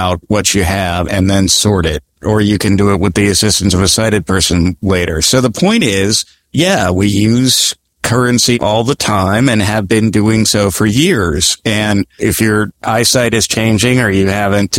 out what you have and then sort it. Or you can do it with the assistance of a sighted person later. So the point is, yeah, we use currency all the time and have been doing so for years. And if your eyesight is changing or you haven't,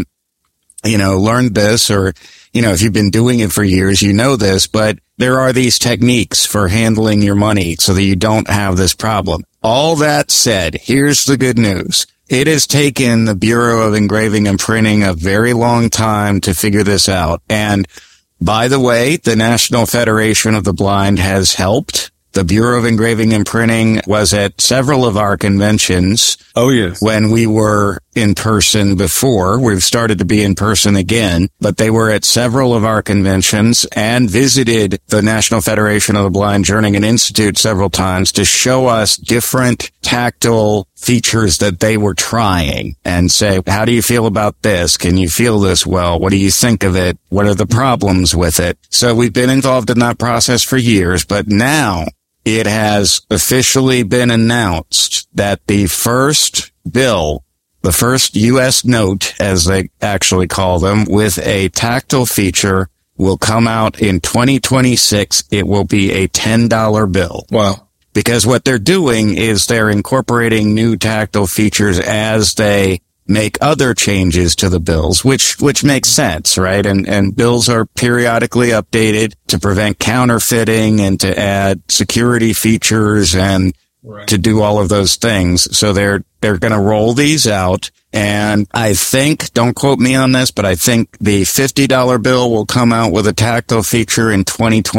learned this, or, if you've been doing it for years, you know this, but there are these techniques for handling your money so that you don't have this problem. All that said, here's the good news. It has taken the Bureau of Engraving and Printing a very long time to figure this out. And by the way, the National Federation of the Blind has helped. The Bureau of Engraving and Printing was at several of our conventions. Oh, yes. When we were in person before. We've started to be in person again, but they were at several of our conventions and visited the National Federation of the Blind Journeyman Institute several times to show us different tactile features that they were trying and say, how do you feel about this? Can you feel this well? What do you think of it? What are the problems with it? So we've been involved in that process for years, but now it has officially been announced that the first bill, the first U.S. note, as they actually call them, with a tactile feature will come out in 2026. It will be a $10 bill. Wow. Because what they're doing is they're incorporating new tactile features as they make other changes to the bills, which makes sense, right? And bills are periodically updated to prevent counterfeiting and to add security features and to do all of those things. So they're going to roll these out. And I think, don't quote me on this, but I think the $50 bill will come out with a tactile feature in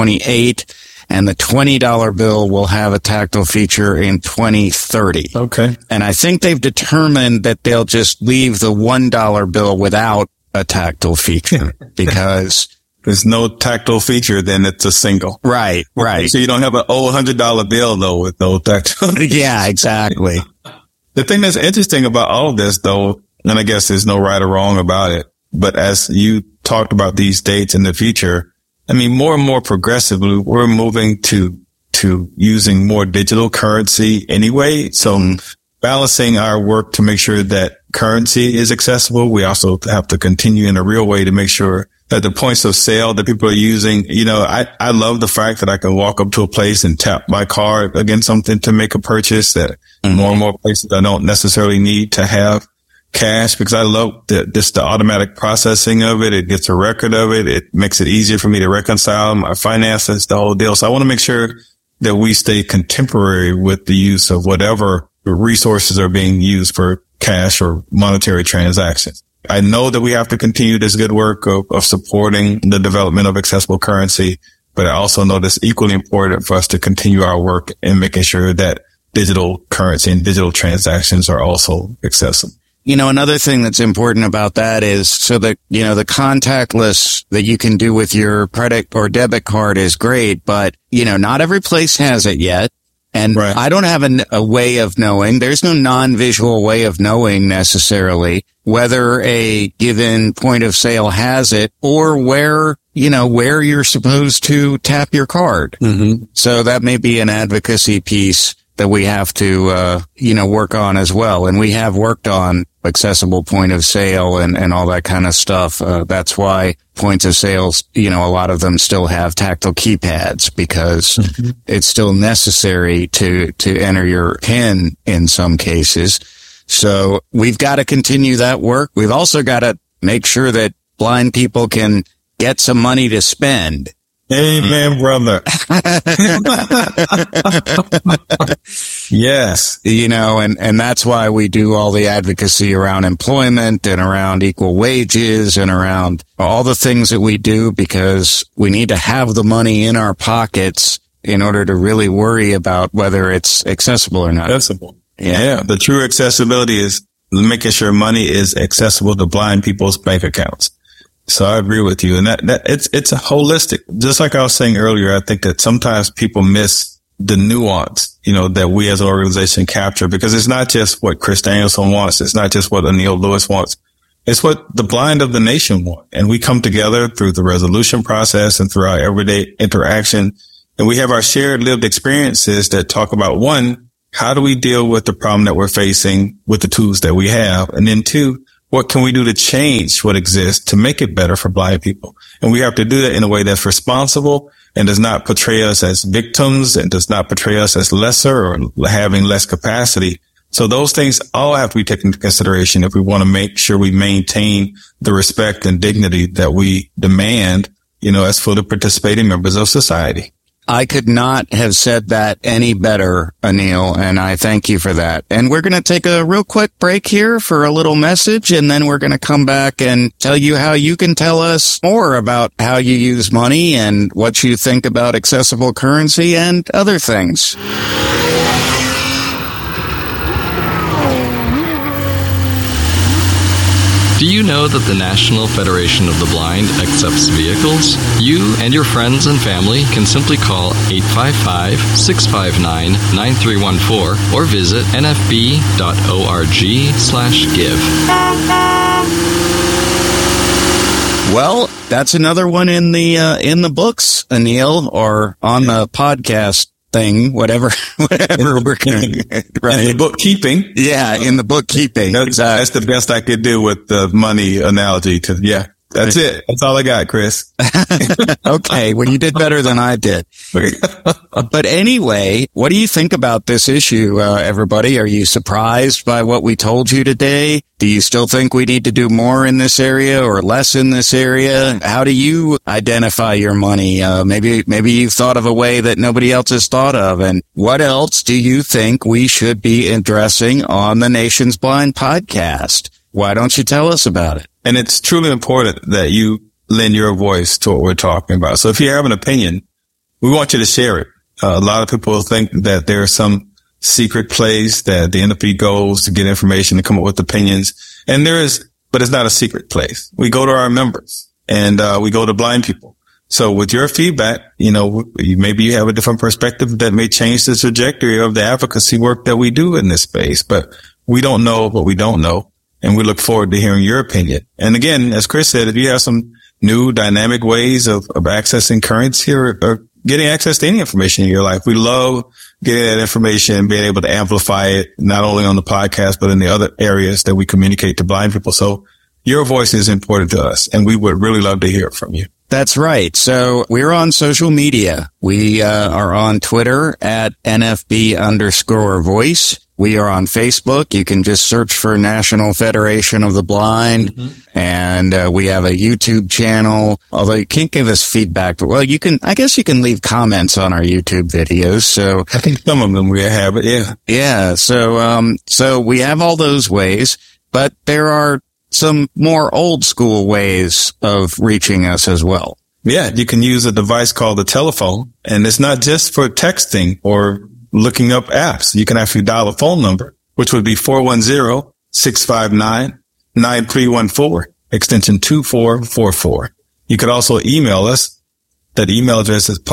2028. And the $20 bill will have a tactile feature in 2030. Okay. And I think they've determined that they'll just leave the $1 bill without a tactile feature because there's no tactile feature, then it's a single. Right. So you don't have an old $100 bill though with no tactile. Yeah, exactly. The thing that's interesting about all of this though, and I guess there's no right or wrong about it, but as you talked about these dates in the future, I mean, more and more progressively, we're moving to using more digital currency anyway. So balancing our work to make sure that currency is accessible. We also have to continue in a real way to make sure that the points of sale that people are using, I love the fact that I can walk up to a place and tap my card against something to make a purchase that more and more places I don't necessarily need to have cash because I love the automatic processing of it. It gets a record of it. It makes it easier for me to reconcile my finances, the whole deal. So I want to make sure that we stay contemporary with the use of whatever resources are being used for cash or monetary transactions. I know that we have to continue this good work of supporting the development of accessible currency, but I also know that's equally important for us to continue our work in making sure that digital currency and digital transactions are also accessible. Another thing that's important about that is so that, the contactless that you can do with your credit or debit card is great, but, not every place has it yet. And right. I don't have a way of knowing. There's no non-visual way of knowing necessarily whether a given point of sale has it or where you're supposed to tap your card. Mm-hmm. So that may be an advocacy piece that we have to, work on as well. And we have worked on accessible point of sale and all that kind of stuff. That's why points of sales, a lot of them still have tactile keypads because it's still necessary to enter your PIN in some cases. So we've got to continue that work. We've also got to make sure that blind people can get some money to spend. Amen, brother. Yes. And that's why we do all the advocacy around employment and around equal wages and around all the things that we do because we need to have the money in our pockets in order to really worry about whether it's accessible or not. Accessible. Yeah. The true accessibility is making sure money is accessible to blind people's bank accounts. So I agree with you. And that it's a holistic, just like I was saying earlier, I think that sometimes people miss the nuance, that we as an organization capture because it's not just what Chris Danielson wants. It's not just what Anil Lewis wants. It's what the blind of the nation want. And we come together through the resolution process and through our everyday interaction. And we have our shared lived experiences that talk about one, how do we deal with the problem that we're facing with the tools that we have? And then two, what can we do to change what exists to make it better for blind people? And we have to do that in a way that's responsible and does not portray us as victims and does not portray us as lesser or having less capacity. So those things all have to be taken into consideration if we want to make sure we maintain the respect and dignity that we demand, as fully participating members of society. I could not have said that any better, Anil, and I thank you for that. And we're going to take a real quick break here for a little message, and then we're going to come back and tell you how you can tell us more about how you use money and what you think about accessible currency and other things. Do you know that the National Federation of the Blind accepts vehicles? You and your friends and family can simply call 855-659-9314 or visit nfb.org/give. Well, that's another one in the books, Anil, or on the podcast thing, whatever we're going to, right? In the bookkeeping. Yeah, in the bookkeeping. That's the best I could do with the money analogy that's it. That's all I got, Chris. Okay. Well, you did better than I did. But anyway, what do you think about this issue, everybody? Are you surprised by what we told you today? Do you still think we need to do more in this area or less in this area? How do you identify your money? Maybe you've thought of a way that nobody else has thought of. And what else do you think we should be addressing on the Nation's Blind podcast? Why don't you tell us about it? And it's truly important that you lend your voice to what we're talking about. So if you have an opinion, we want you to share it. A lot of people think that there's some secret place that the NFB goes to get information to come up with opinions. And there is, but it's not a secret place. We go to our members and we go to blind people. So with your feedback, maybe you have a different perspective that may change the trajectory of the advocacy work that we do in this space. But we don't know what we don't know. And we look forward to hearing your opinion. And again, as Chris said, if you have some new dynamic ways of accessing currency or getting access to any information in your life, we love getting that information and being able to amplify it, not only on the podcast, but in the other areas that we communicate to blind people. So your voice is important to us, and we would really love to hear it from you. That's right. So we're on social media. We are on Twitter at NFB_voice. We are on Facebook. You can just search for National Federation of the Blind. Mm-hmm. And we have a YouTube channel, although you can't give us feedback. But, well, I guess you can leave comments on our YouTube videos. So I think some of them we have it. Yeah. Yeah. So we have all those ways, but there are some more old school ways of reaching us as well. Yeah. You can use a device called the telephone, and it's not just for texting or looking up apps. You can actually dial a phone number, which would be 410-659-9314, extension 2444. You could also email us. That email address is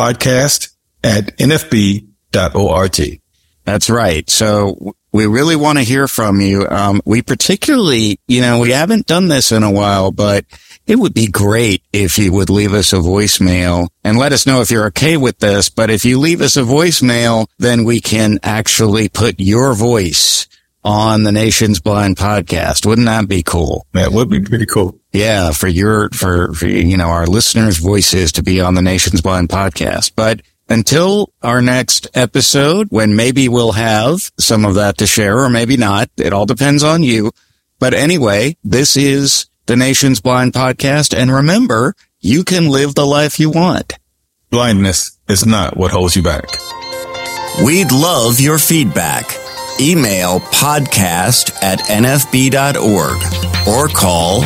podcast@nfb.org. That's right. So we really want to hear from you. We particularly, we haven't done this in a while, but it would be great if you would leave us a voicemail and let us know if you're okay with this. But if you leave us a voicemail, then we can actually put your voice on the Nation's Blind podcast. Wouldn't that be cool? That would be pretty cool. Yeah, for our listeners' voices to be on the Nation's Blind podcast. But until our next episode, when maybe we'll have some of that to share or maybe not, it all depends on you. But anyway, this is the Nation's Blind podcast. And remember, you can live the life you want. Blindness is not what holds you back. We'd love your feedback. Email podcast@nfb.org or call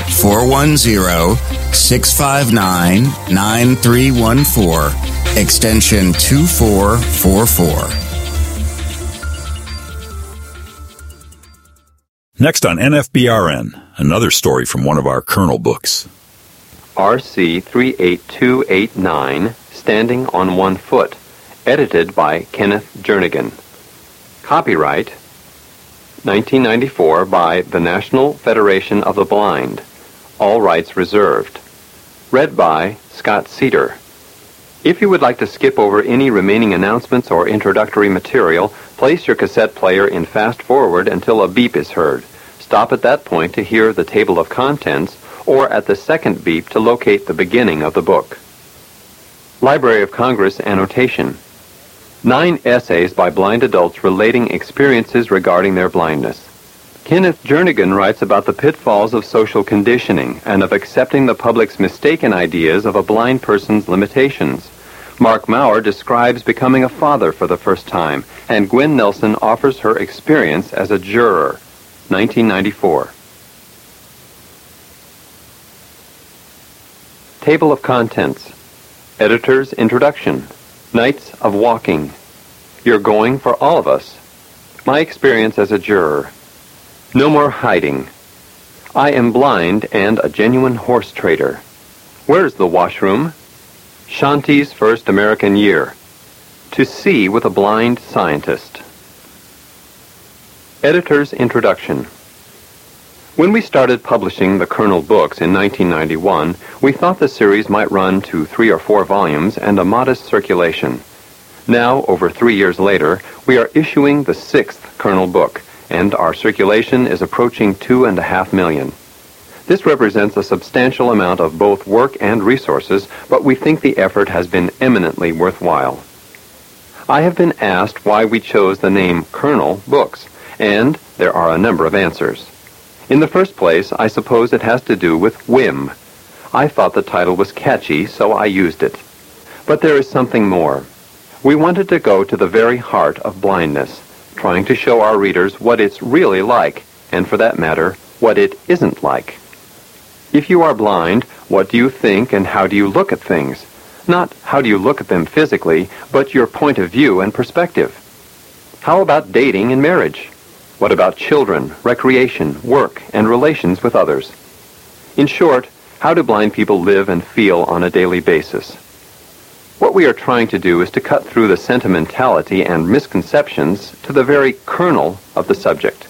410-659-9314, extension 2444. Next on NFBRN, another story from one of our Kernel books. RC 38289, Standing on One Foot, edited by Kenneth Jernigan. Copyright 1994 by the National Federation of the Blind. All rights reserved. Read by Scott Cedar. If you would like to skip over any remaining announcements or introductory material, place your cassette player in fast forward until a beep is heard. stop at that point to hear the table of contents, or at the second beep to locate the beginning of the book. Library of Congress annotation. 9 essays by blind adults relating experiences regarding their blindness. Kenneth Jernigan writes about the pitfalls of social conditioning and of accepting the public's mistaken ideas of a blind person's limitations. Mark Maurer describes becoming a father for the first time, and Gwen Nelson offers her experience as a juror. 1994. Table of Contents. Editor's Introduction. Nights of Walking. You're Going for All of Us. My experience as a juror. No More Hiding. I Am Blind and a Genuine Horse Trader. Where's the Washroom? Shanti's First American Year. To See with a Blind Scientist. Editor's Introduction. When we started publishing the Kernel books in 1991, we thought the series might run to 3 or 4 volumes and a modest circulation. Now, over 3 years later, we are issuing the 6th Kernel book, and our circulation is approaching 2.5 million. This represents a substantial amount of both work and resources, but we think the effort has been eminently worthwhile. I have been asked why we chose the name Kernel Books, and there are a number of answers. In the first place, I suppose it has to do with whim. I thought the title was catchy, so I used it. But there is something more. We wanted to go to the very heart of blindness, trying to show our readers what it's really like, and for that matter, what it isn't like. If you are blind, what do you think and how do you look at things? Not how do you look at them physically, but your point of view and perspective. How about dating and marriage? What about children, recreation, work, and relations with others? In short, how do blind people live and feel on a daily basis? What we are trying to do is to cut through the sentimentality and misconceptions to the very kernel of the subject.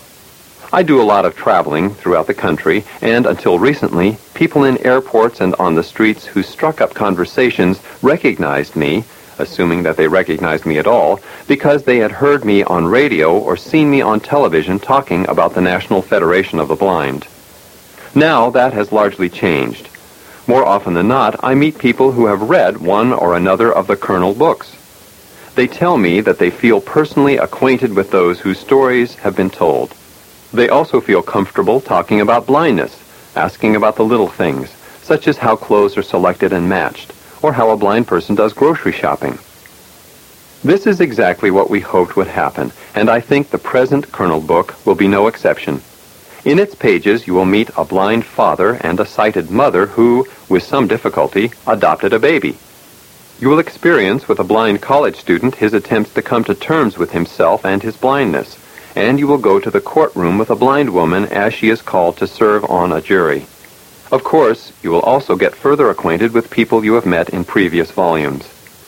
I do a lot of traveling throughout the country, and until recently, people in airports and on the streets who struck up conversations recognized me, assuming that they recognized me at all, because they had heard me on radio or seen me on television talking about the National Federation of the Blind. Now that has largely changed. More often than not, I meet people who have read one or another of the Kernel books. They tell me that they feel personally acquainted with those whose stories have been told. They also feel comfortable talking about blindness, asking about the little things, such as how clothes are selected and matched, or how a blind person does grocery shopping. This is exactly what we hoped would happen, and I think the present Kernel book will be no exception. In its pages, you will meet a blind father and a sighted mother who, with some difficulty, adopted a baby. You will experience with a blind college student his attempts to come to terms with himself and his blindness, and you will go to the courtroom with a blind woman as she is called to serve on a jury. Of course, you will also get further acquainted with people you have met in previous volumes.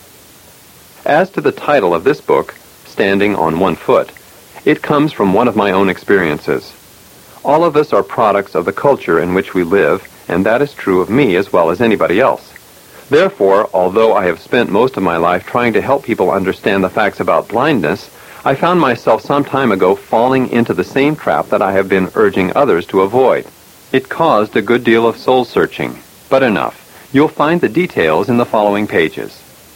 As to the title of this book, Standing on One Foot, it comes from one of my own experiences. All of us are products of the culture in which we live, and that is true of me as well as anybody else. Therefore, although I have spent most of my life trying to help people understand the facts about blindness, I found myself some time ago falling into the same trap that I have been urging others to avoid. It caused a good deal of soul-searching, but enough. You'll find the details in the following pages.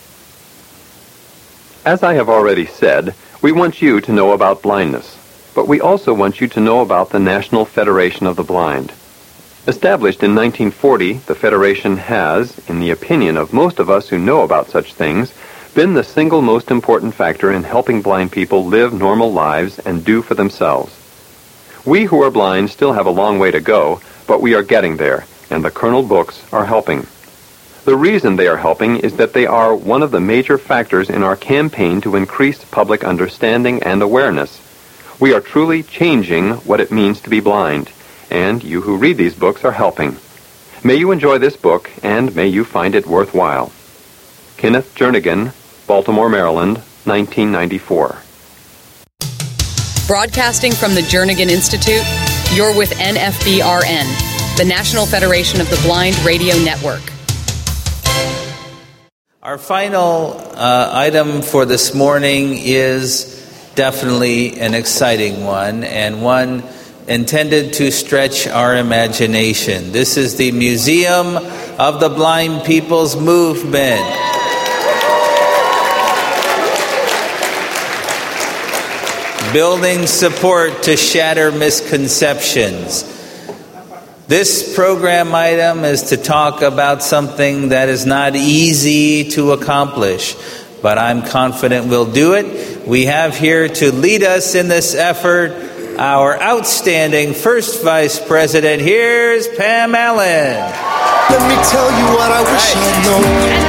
As I have already said, we want you to know about blindness. But we also want you to know about the National Federation of the Blind. Established in 1940, the Federation has, in the opinion of most of us who know about such things, been the single most important factor in helping blind people live normal lives and do for themselves. We who are blind still have a long way to go, but we are getting there, and the Kernel books are helping. The reason they are helping is that they are one of the major factors in our campaign to increase public understanding and awareness. We are truly changing what it means to be blind, and you who read these books are helping. May you enjoy this book, and may you find it worthwhile. Kenneth Jernigan, Baltimore, Maryland, 1994. Broadcasting from the Jernigan Institute, you're with NFBRN, the National Federation of the Blind Radio Network. Our final item for this morning is definitely an exciting one, and one intended to stretch our imagination. This is the Museum of the Blind People's Movement. Building support to shatter misconceptions. This program item is to talk about something that is not easy to accomplish, but I'm confident we'll do it. We have here to lead us in this effort our outstanding first vice president. Here's Pam Allen. Let me tell you what I wish I'd known.